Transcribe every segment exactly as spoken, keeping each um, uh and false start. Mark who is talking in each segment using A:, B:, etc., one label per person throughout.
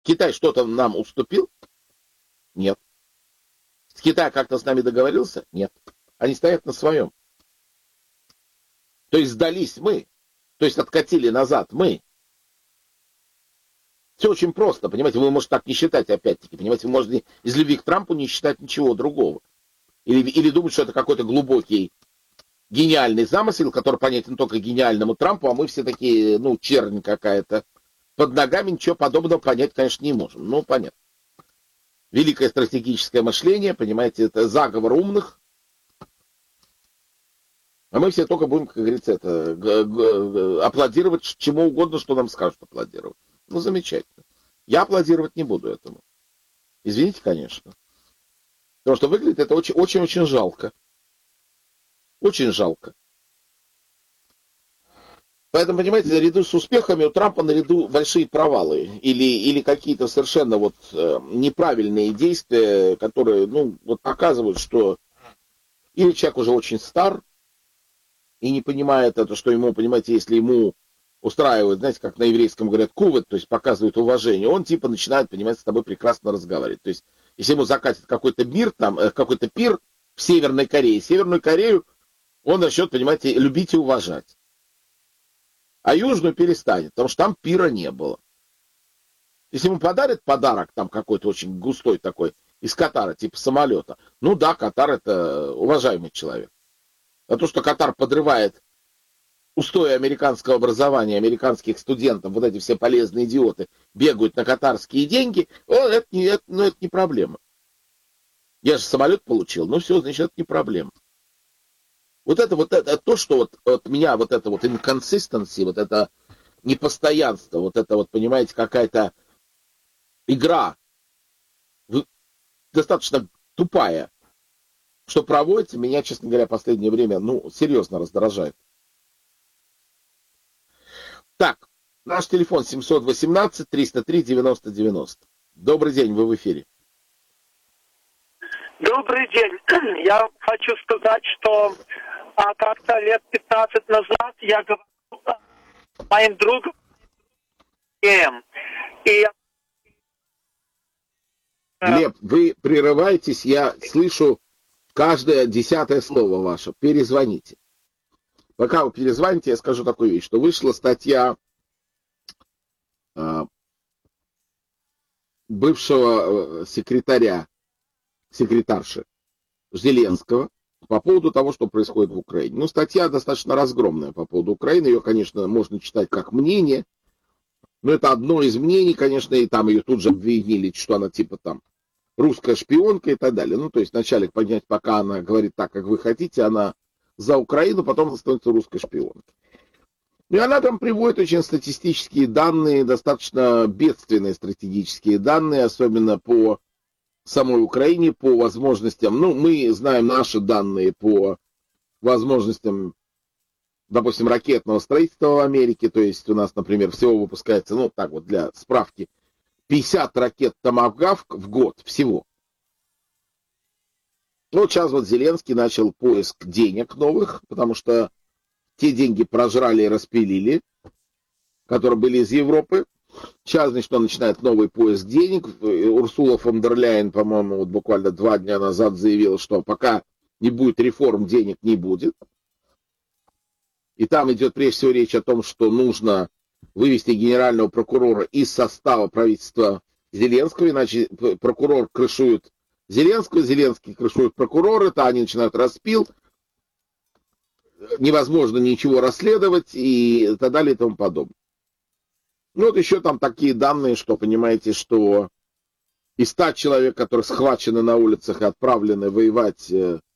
A: Китай что-то нам уступил? Нет. Китай как-то с нами договорился? Нет. Они стоят на своем. То есть сдались мы. То есть откатили назад мы. Все очень просто, понимаете, вы можете так не считать, опять-таки, понимаете, вы можете из любви к Трампу не считать ничего другого. Или, или думать, что это какой-то глубокий, гениальный замысел, который понятен только гениальному Трампу, а мы все такие, ну, чернь какая-то. Под ногами ничего подобного понять, конечно, не можем. Ну, понятно. Великое стратегическое мышление, понимаете, это заговор умных. А мы все только будем, как говорится, это, г- г- аплодировать чему угодно, что нам скажут аплодировать. Ну, замечательно. Я аплодировать не буду этому. Извините, конечно. Потому что выглядит это очень-очень жалко. Очень жалко. Поэтому, понимаете, наряду с успехами у Трампа наряду большие провалы. Или, или какие-то совершенно вот э, неправильные действия, которые, ну, вот показывают, что или человек уже очень стар и не понимает это, что ему, понимаете, если ему устраивают, знаете, как на еврейском говорят, кувет, то есть показывают уважение, он типа начинает, понимаете, с тобой прекрасно разговаривать. То есть, если ему закатит какой-то мир, там, какой-то пир в Северной Корее, Северную Корею он начнет, понимаете, любить и уважать. А Южную перестанет, потому что там пира не было. Если ему подарят подарок, там какой-то очень густой такой, из Катара, типа самолета, ну да, Катар это уважаемый человек. А то, что Катар подрывает устои американского образования, американских студентов, вот эти все полезные идиоты, бегают на катарские деньги, о, это, не, это, ну, это не проблема. Я же самолет получил, ну все, значит, это не проблема. Вот это вот это, то, что вот от меня вот это вот inconsistency, вот это непостоянство, вот это вот, понимаете, какая-то игра достаточно тупая, что проводится, меня, честно говоря, в последнее время, ну, серьезно раздражает. Так, наш телефон семьсот восемнадцать триста три девяносто девяносто. Добрый день, вы в эфире.
B: Добрый день. Я хочу сказать, что а, как-то лет пятнадцать назад я говорил с моим другом, и...
A: Глеб, вы прерываетесь, я слышу каждое десятое слово ваше. Перезвоните. Пока вы перезвоните, я скажу такую вещь, что вышла статья э, бывшего секретаря, секретарши Зеленского по поводу того, что происходит в Украине. Ну, статья достаточно разгромная по поводу Украины. Ее, конечно, можно читать как мнение, но это одно из мнений, конечно, и там ее тут же обвинили, что она типа там русская шпионка и так далее. Ну, то есть вначале понять, пока она говорит так, как вы хотите, она за Украину, потом она становится русской шпионкой. И она там приводит очень статистические данные, достаточно бедственные стратегические данные, особенно по самой Украине, по возможностям. Ну, мы знаем наши данные по возможностям, допустим, ракетного строительства в Америке. То есть у нас, например, всего выпускается, ну, так вот, для справки, пятьдесят ракет Томагавк в год всего. Ну, сейчас вот Зеленский начал поиск денег новых, потому что те деньги прожрали и распилили, которые были из Европы. Сейчас, значит, он начинает новый поиск денег. Урсула фон дер Ляйен, по-моему, вот буквально два дня назад заявила, что пока не будет реформ, денег не будет. И там идет прежде всего речь о том, что нужно вывести генерального прокурора из состава правительства Зеленского, иначе прокурор крышует Зеленского, Зеленский крышует прокурора, то они начинают распил, невозможно ничего расследовать и так далее и тому подобное. Ну вот еще там такие данные, что, понимаете, что из ста человек, которые схвачены на улицах и отправлены воевать,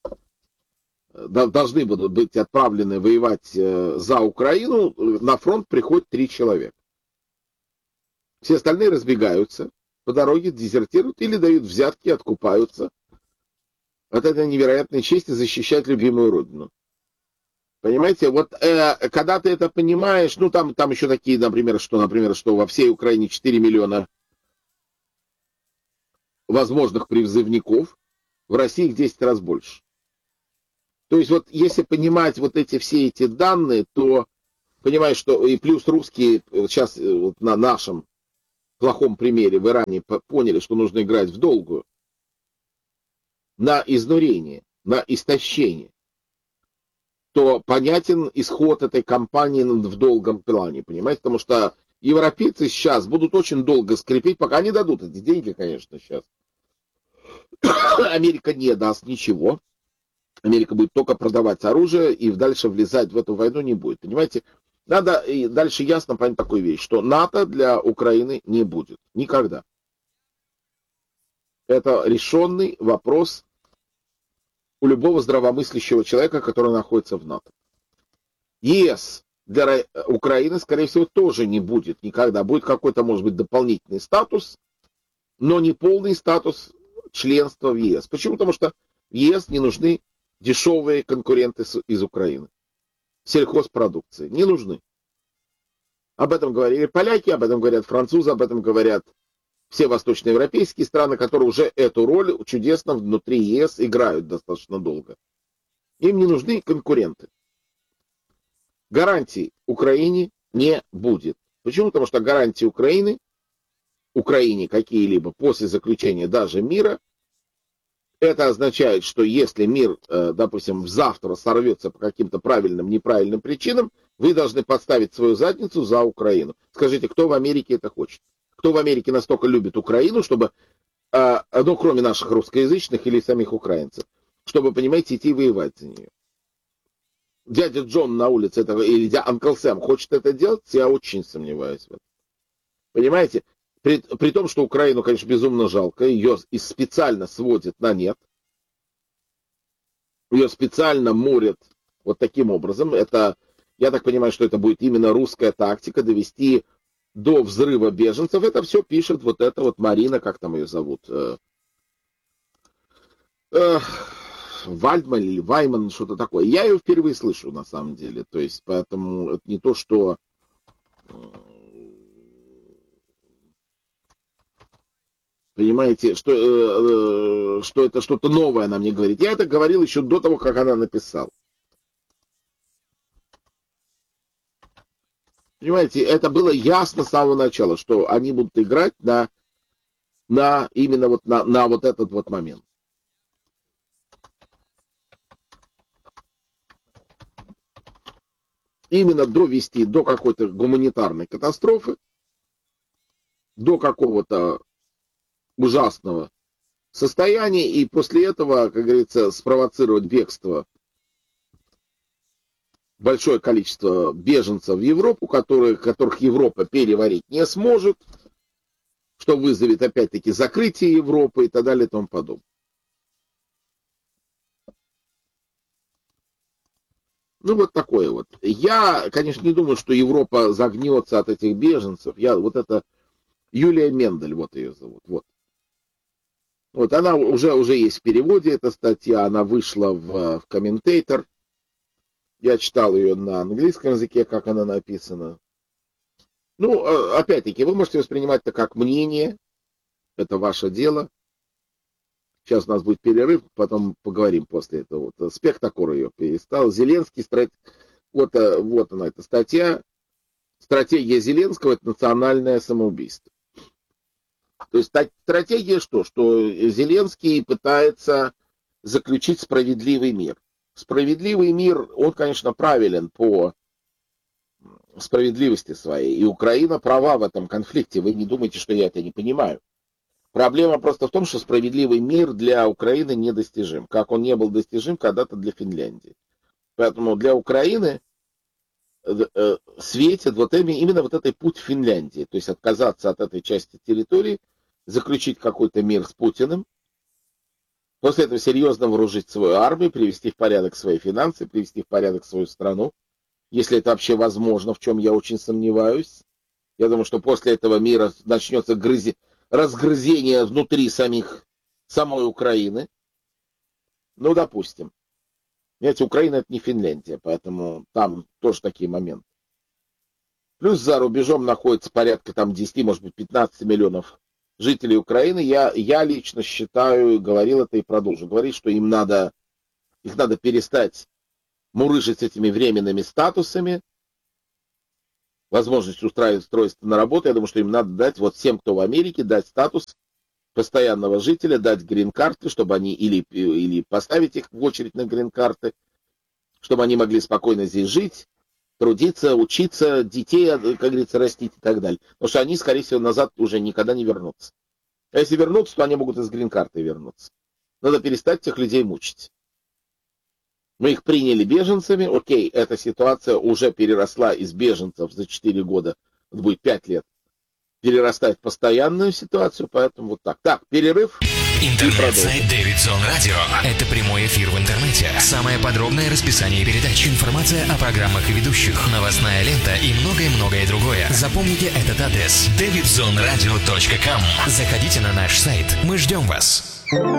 A: должны будут быть отправлены воевать за Украину, на фронт приходит три человека. Все остальные разбегаются по дороге, дезертируют или дают взятки, откупаются от этой невероятной чести защищать любимую родину. Понимаете, вот э, когда ты это понимаешь, ну там, там еще такие, например, что, например, что во всей Украине четыре миллиона возможных призывников, в России их десять раз больше. То есть вот если понимать вот эти все эти данные, то понимаешь, что и плюс русские сейчас вот на нашем плохом примере в Иране поняли, что нужно играть в долгую, на изнурение, на истощение, то понятен исход этой кампании в долгом плане, понимаете? Потому что европейцы сейчас будут очень долго скрипеть, пока они дадут эти деньги, конечно, сейчас. Америка не даст ничего. Америка будет только продавать оружие и дальше влезать в эту войну не будет, понимаете? Надо и дальше ясно понять такую вещь, что НАТО для Украины не будет. Никогда. Это решенный вопрос у любого здравомыслящего человека, который находится в НАТО. ЕС для Украины, скорее всего, тоже не будет никогда. Будет какой-то, может быть, дополнительный статус, но не полный статус членства в ЕС. Почему? Потому что в ЕС не нужны дешевые конкуренты из Украины. Сельхозпродукции. Не нужны. Об этом говорили поляки, об этом говорят французы, об этом говорят все восточноевропейские страны, которые уже эту роль чудесно внутри ЕС играют достаточно долго. Им не нужны конкуренты. Гарантий Украине не будет. Почему? Потому что гарантии Украины, Украине какие-либо после заключения даже мира, это означает, что если мир, допустим, завтра сорвется по каким-то правильным, неправильным причинам, вы должны подставить свою задницу за Украину. Скажите, кто в Америке это хочет? Кто в Америке настолько любит Украину, чтобы, ну, кроме наших русскоязычных или самих украинцев, чтобы, понимаете, идти воевать за нее? Дядя Джон на улице этого, или дядя Анкл Сэм хочет это делать? Я очень сомневаюсь в этом. Понимаете? При, при том, что Украину, конечно, безумно жалко, ее и специально сводят на нет, ее специально морят вот таким образом. Это, я так понимаю, что это будет именно русская тактика, довести до взрыва беженцев. Это все пишет вот эта вот Марина, как там ее зовут, э, э, Вальдман или Вайман, что-то такое. Я ее впервые слышу, на самом деле. То есть, поэтому это не то, что... Понимаете, что, э, что это что-то новое она мне говорит. Я это говорил еще до того, как она написала. Понимаете, это было ясно с самого начала, что они будут играть на, на именно вот, на, на вот этот вот момент. Именно довести до какой-то гуманитарной катастрофы, до какого-то ужасного состояния, и после этого, как говорится, спровоцировать бегство большое количество беженцев в Европу, которые, которых Европа переварить не сможет, что вызовет опять-таки закрытие Европы и так далее и тому подобное. Ну, вот такое вот. Я, конечно, не думаю, что Европа загнется от этих беженцев. Я, вот это Юлия Мендель, вот ее зовут. Вот. Вот она уже, уже есть в переводе, эта статья, она вышла в, в комментатор. Я читал ее на английском языке, как она написана. Ну, опять-таки, вы можете воспринимать это как мнение, это ваше дело. Сейчас у нас будет перерыв, потом поговорим после этого. Вот, Спектакур ее перестал. Зеленский, страт... вот, вот она, эта статья. Стратегия Зеленского — это национальное самоубийство. То есть стратегия что? Что Зеленский пытается заключить справедливый мир. Справедливый мир, он, конечно, правилен по справедливости своей. И Украина права в этом конфликте. Вы не думайте, что я это не понимаю. Проблема просто в том, что справедливый мир для Украины недостижим. Как он не был достижим когда-то для Финляндии. Поэтому для Украины светит вот именно вот этот путь Финляндии. То есть отказаться от этой части территории, заключить какой-то мир с Путиным, после этого серьезно вооружить свою армию, привести в порядок свои финансы, привести в порядок свою страну, если это вообще возможно, в чем я очень сомневаюсь. Я думаю, что после этого мира начнется грызи... разгрызение внутри самих, самой Украины. Ну, допустим. Знаете, Украина — это не Финляндия, поэтому там тоже такие моменты. Плюс за рубежом находится порядка там десять, может быть, пятнадцать миллионов жителей Украины. Я, я лично считаю, говорил это и продолжу говорить, что им надо, их надо перестать мурыжить с этими временными статусами, возможность устроиться на работу. Я думаю, что им надо дать, вот всем, кто в Америке, дать статус постоянного жителя, дать грин-карты, чтобы они или, или поставить их в очередь на грин-карты, чтобы они могли спокойно здесь жить, трудиться, учиться, детей, как говорится, растить и так далее. Потому что они, скорее всего, назад уже никогда не вернутся. А если вернутся, то они могут из грин-карты вернуться. Надо перестать этих людей мучить. Мы их приняли беженцами, окей, эта ситуация уже переросла из беженцев за четыре года, это будет пять лет, перерастает в постоянную ситуацию, поэтому вот так. Так, перерыв.
C: Интернет-сайт Davidson Radio. Это прямой эфир в интернете. Самое подробное расписание передач, информация о программах и ведущих, новостная лента и многое-многое другое. Запомните этот адрес: дэвидсон радио точка ком. Заходите на наш сайт. Мы ждем вас.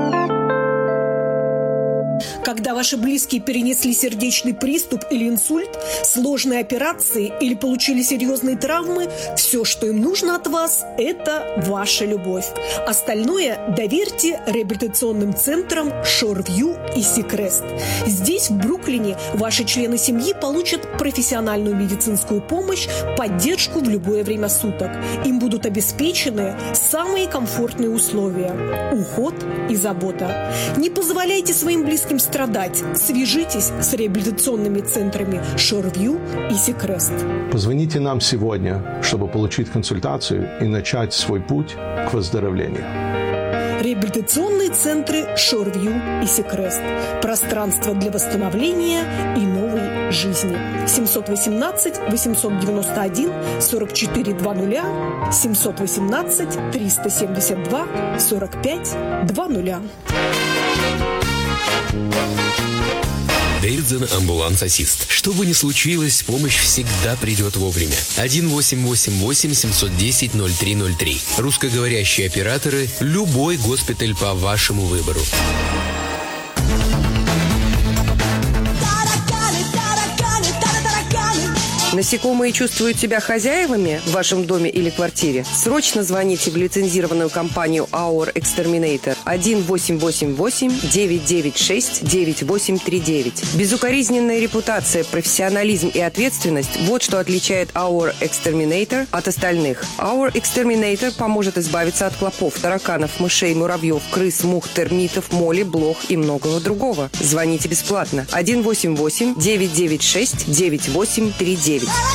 D: Когда ваши близкие перенесли сердечный приступ или инсульт, сложные операции или получили серьезные травмы, все, что им нужно от вас, это ваша любовь. Остальное доверьте реабилитационным центрам Шорвью и Сикрест. Здесь, в Бруклине, ваши члены семьи получат профессиональную медицинскую помощь, поддержку в любое время суток. Им будут обеспечены самые комфортные условия, уход и забота. Не позволяйте своим близким страдать. Свяжитесь с реабилитационными центрами Шорвью и Сикрест.
E: Позвоните нам сегодня, чтобы получить консультацию и начать свой путь к выздоровлению.
D: Реабилитационные центры Шорвью и Сикрест. Пространство для восстановления и новой жизни. семьсот восемнадцать восемьсот девяносто один сорок четыре двадцать, семьсот восемнадцать триста семьдесят два сорок пять двадцать.
F: Davidson Ambulance Assist. Что бы ни случилось, помощь всегда придет вовремя. один восемь восемь восемь семь один ноль ноль три ноль три. Русскоговорящие операторы. Любой госпиталь по вашему выбору.
G: Насекомые чувствуют себя хозяевами в вашем доме или квартире? Срочно звоните в лицензированную компанию Our Exterminator один восемь восемь восемь девять девять шесть девять восемь три девять. Безукоризненная репутация, профессионализм и ответственность – вот что отличает Our Exterminator от остальных. Our Exterminator поможет избавиться от клопов, тараканов, мышей, муравьев, крыс, мух, термитов, моли, блох и многого другого. Звоните бесплатно один восемь восемь девять девять шесть девять восемь три девять.